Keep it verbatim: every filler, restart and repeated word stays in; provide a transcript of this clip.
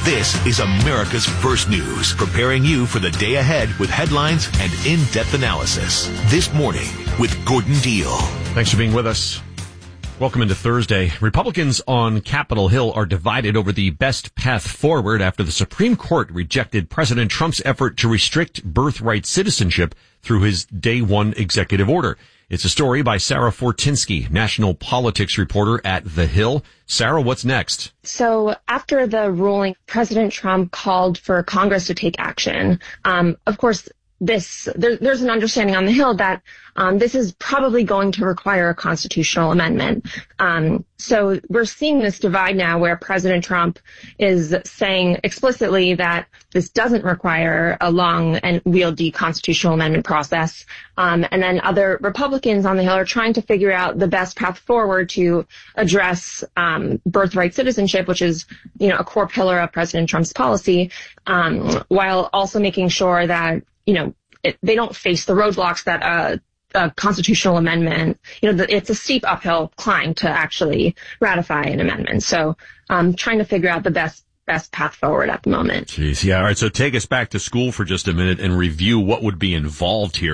This is America's First News, preparing you for the day ahead with headlines and in-depth analysis. This morning with Gordon Deal. Thanks for being with us. Welcome into Thursday. Republicans on Capitol Hill are divided over the best path forward after the Supreme Court rejected President Trump's effort to restrict birthright citizenship through his day one executive order. It's a story by Sarah Fortinsky, national politics reporter at The Hill. Sarah, what's next? So after the ruling, President Trump called for Congress to take action. Um, of course, this there, there's an understanding on the Hill that um, this is probably going to require a constitutional amendment. Um, so we're seeing this divide now where President Trump is saying explicitly that this doesn't require a long and wieldy constitutional amendment process. Um, and then other Republicans on the Hill are trying to figure out the best path forward to address um, birthright citizenship, which is, you know, a core pillar of President Trump's policy, um, while also making sure that, you know, it, they don't face the roadblocks that uh, a constitutional amendment, you know, the, it's a steep uphill climb to actually ratify an amendment. So um, trying to figure out the best best path forward at the moment. Jeez, yeah. All right. So take us back to school for just a minute and review what would be involved here.